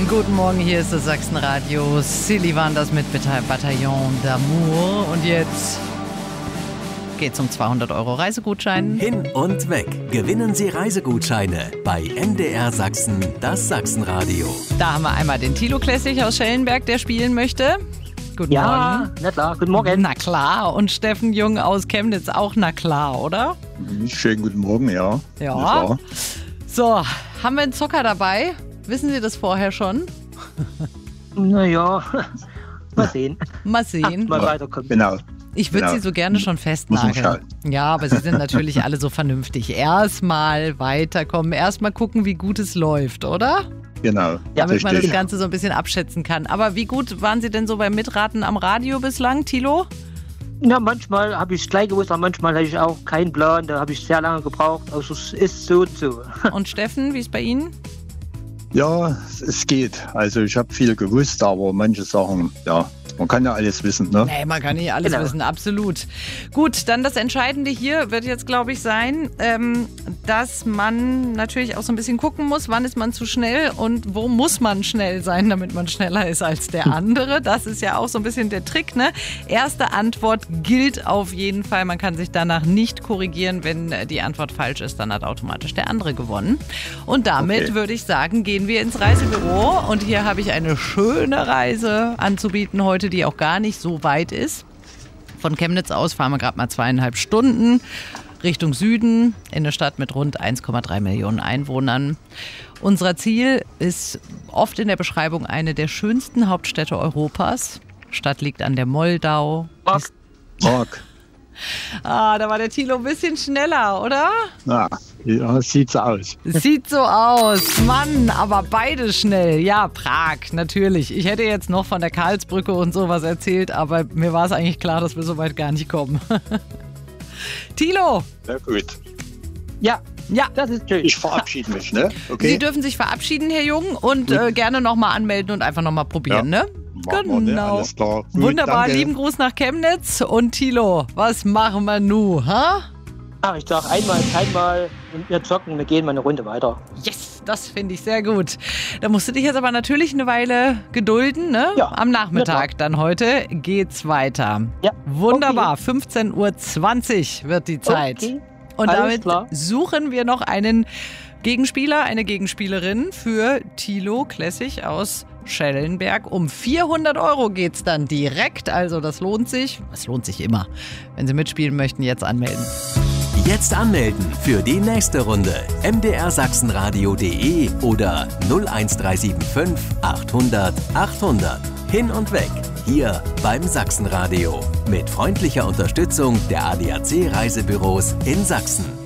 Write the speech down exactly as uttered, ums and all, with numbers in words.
Guten Morgen, hier ist das Sachsenradio. Silly waren das mit Bataillon d'Amour. Und jetzt geht's um zweihundert Euro Reisegutschein. Hin und weg. Gewinnen Sie Reisegutscheine bei M D R Sachsen, das Sachsenradio. Da haben wir einmal den Thilo Klessig aus Schellenberg, der spielen möchte. Guten ja, Morgen. na klar, guten Morgen. Na klar. Und Steffen Jung aus Chemnitz auch na klar, oder? Schönen guten Morgen, ja. Ja. So, haben wir einen Zocker dabei? Wissen Sie das vorher schon? Naja, mal sehen. Mal sehen. Mal weiterkommen. Genau. Ich würde genau. Sie so gerne schon festnageln. Ja, aber Sie sind natürlich alle so vernünftig. Erstmal weiterkommen, erstmal gucken, wie gut es läuft, oder? Genau. Ja, damit man das richtig. Ganze so ein bisschen abschätzen kann. Aber wie gut waren Sie denn so beim Mitraten am Radio bislang, Thilo? Ja, manchmal habe ich es gleich gewusst, aber manchmal habe ich auch keinen Plan. Da habe ich sehr lange gebraucht. Also es ist so und so. Und Steffen, wie ist bei Ihnen? Ja, es geht. Also ich habe viel gewusst, aber manche Sachen, ja, man kann ja alles wissen, ne? Nee, man kann nicht alles Genau. wissen, absolut. Gut, dann das Entscheidende hier wird jetzt, glaube ich, sein, ähm, dass man natürlich auch so ein bisschen gucken muss, wann ist man zu schnell und wo muss man schnell sein, damit man schneller ist als der andere. Das ist ja auch so ein bisschen der Trick, ne? Erste Antwort gilt auf jeden Fall. Man kann sich danach nicht korrigieren. Wenn die Antwort falsch ist, dann hat automatisch der andere gewonnen. Und damit Okay. würde ich sagen, gehen wir ins Reisebüro. Und hier habe ich eine schöne Reise anzubieten heute, die auch gar nicht so weit ist. Von Chemnitz aus fahren wir gerade mal zweieinhalb Stunden Richtung Süden in eine Stadt mit rund eins Komma drei Millionen Einwohnern. Unser Ziel ist oft in der Beschreibung eine der schönsten Hauptstädte Europas. Stadt liegt an der Moldau. Marc, Marc. Ah, da war der Thilo ein bisschen schneller, oder? Na, ja, sieht so aus. Sieht so aus. Mann, aber beide schnell. Ja, Prag, natürlich. Ich hätte jetzt noch von der Karlsbrücke und sowas erzählt, aber mir war es eigentlich klar, dass wir so weit gar nicht kommen. Thilo. Na gut. ja, Ja, das ist schön. Ich verabschiede mich, ne? Sie Okay. dürfen sich verabschieden, Herr Jung, und äh, gerne nochmal anmelden und einfach nochmal probieren, Ja. ne? Machen wir, ne? Alles klar. Gut, Wunderbar, danke. lieben Gruß nach Chemnitz. Und Thilo, was machen wir nu, ha? Ach, ich sage einmal, keinmal und wir zocken, wir gehen mal eine Runde weiter. Yes, das finde ich sehr gut. Da musst du dich jetzt aber natürlich eine Weile gedulden, ne? Ja, Am Nachmittag ja, dann heute geht's weiter. Ja, Wunderbar, fünfzehn Uhr zwanzig wird die Zeit. Okay. Und Alles damit klar. suchen wir noch einen Gegenspieler, eine Gegenspielerin für Thilo Klessig aus Schellenberg. Um vierhundert Euro geht's dann direkt, also das lohnt sich. Es lohnt sich immer. Wenn Sie mitspielen möchten, jetzt anmelden. Jetzt anmelden für die nächste Runde. m d r sachsenradio punkt de oder null eins drei sieben fünf achthundert achthundert. Hin und weg. Hier beim Sachsenradio. Mit freundlicher Unterstützung der A D A C Reisebüros in Sachsen.